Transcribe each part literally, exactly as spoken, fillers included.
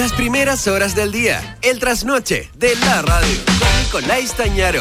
Las primeras horas del día, el trasnoche de la radio, con Nicolás Tañaro.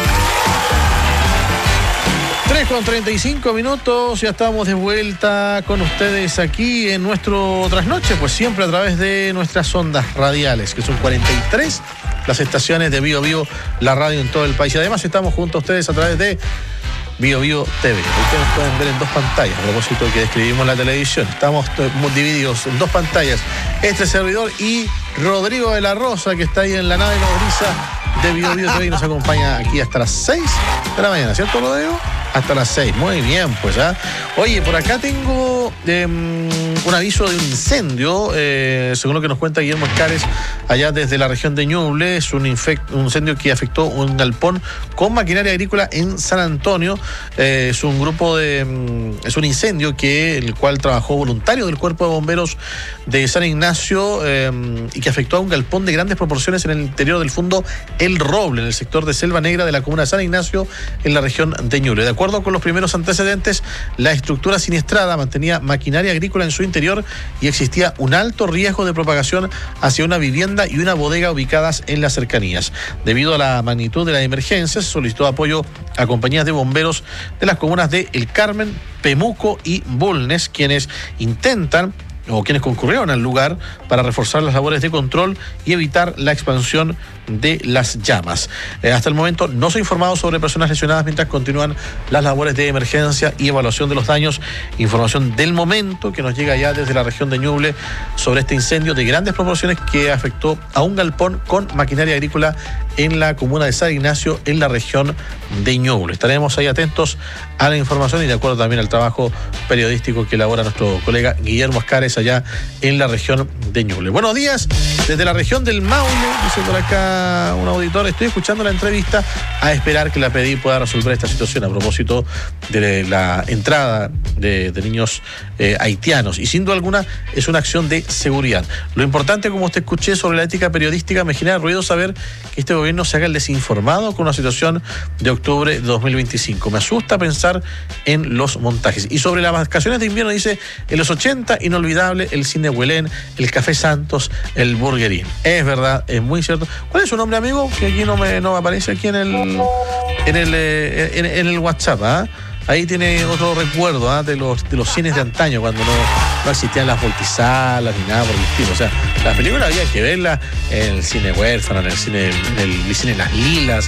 tres con treinta y cinco minutos, ya estamos de vuelta con ustedes aquí en nuestro trasnoche, pues siempre a través de nuestras ondas radiales, que son cuarenta y tres las estaciones de Bio Bio, la radio en todo el país. Y además estamos junto a ustedes a través de Bio Bio T V. Ustedes nos pueden ver en dos pantallas, a propósito de que describimos la televisión. Estamos divididos en dos pantallas. Este servidor y Rodrigo de la Rosa, que está ahí en la nave nodriza de Bio Bio T V y nos acompaña aquí hasta las seis de la mañana, ¿cierto, Rodrigo? Hasta las seis, muy bien, pues. ¿eh? Oye, por acá tengo eh, un aviso de un incendio, eh, según lo que nos cuenta Guillermo Escares, allá desde la región de Ñuble. Es un, infect, un incendio que afectó un galpón con maquinaria agrícola en San Antonio. Eh, es un grupo de... Es un incendio que el cual trabajó voluntario del Cuerpo de Bomberos de San Ignacio eh, y que afectó a un galpón de grandes proporciones en el interior del fondo El Roble, en el sector de Selva Negra de la comuna de San Ignacio, en la región de Ñuble. De acuerdo De acuerdo con los primeros antecedentes, la estructura siniestrada mantenía maquinaria agrícola en su interior y existía un alto riesgo de propagación hacia una vivienda y una bodega ubicadas en las cercanías. Debido a la magnitud de la emergencia, se solicitó apoyo a compañías de bomberos de las comunas de El Carmen, Pemuco y Bulnes, quienes intentan o quienes concurrieron al lugar para reforzar las labores de control y evitar la expansión de las llamas. Eh, hasta el momento no se ha informado sobre personas lesionadas mientras continúan las labores de emergencia y evaluación de los daños. Información del momento que nos llega ya desde la región de Ñuble sobre este incendio de grandes proporciones que afectó a un galpón con maquinaria agrícola en la comuna de San Ignacio, en la región de Ñuble. Estaremos ahí atentos a la información y de acuerdo también al trabajo periodístico que elabora nuestro colega Guillermo Escares allá en la región de Ñuble. Buenos días desde la región del Maule, dice por acá un auditor. Estoy escuchando la entrevista a esperar que la P D I pueda resolver esta situación a propósito de la entrada de, de niños eh, haitianos, y sin duda alguna es una acción de seguridad. Lo importante, como usted escuché sobre la ética periodística, me genera ruido saber que este gobierno se haga el desinformado con una situación de octubre de dos mil veinticinco. Me asusta pensar en los montajes. Y sobre las vacaciones de invierno dice: en los ochenta, inolvidable el cine Huelén, el Café Santos, el Burgerín. Es verdad, es muy cierto. ¿Cuál es su nombre, amigo? Que aquí no me, no me aparece aquí en el en el, eh, en, en el WhatsApp, ¿ah? ¿eh? Ahí tiene otro recuerdo ¿eh? de los de los cines de antaño, cuando no, no existían las multisalas ni nada por el estilo. O sea, las películas había que verlas en el cine Huérfano, en el cine, en el, el cine Las Lilas,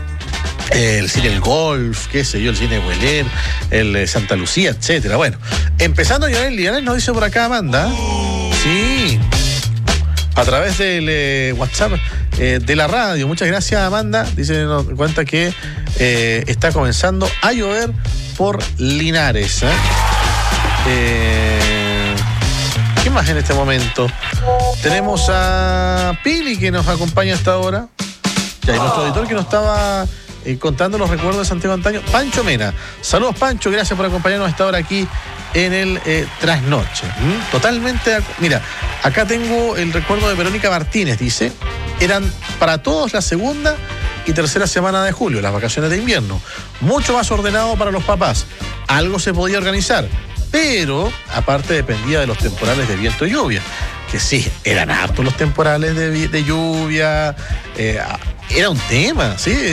el cine El Golf, qué sé yo, el cine Huelén, el eh, Santa Lucía, etcétera. Bueno, empezando a llorar el Lionel, nos dice por acá Amanda. Sí, a través del eh, WhatsApp eh, de la radio. Muchas gracias, Amanda. Dice, nos cuenta que eh, está comenzando a llover por Linares. ¿eh? Eh, ¿Qué más en este momento? Tenemos a Pili, que nos acompaña hasta ahora. Ya, y nuestro editor que nos estaba eh, contando los recuerdos de Santiago Antaño, Pancho Mena. Saludos, Pancho, gracias por acompañarnos hasta ahora aquí en el eh, trasnoche. ¿Mm? Totalmente. Mira, acá tengo el recuerdo de Verónica Martínez, dice: eran para todos la segunda y tercera semana de julio, las vacaciones de invierno. Mucho más ordenado para los papás. Algo se podía organizar, pero aparte dependía de los temporales de viento y lluvia. Que sí, eran hartos los temporales de, de lluvia. Eh, era un tema, ¿sí?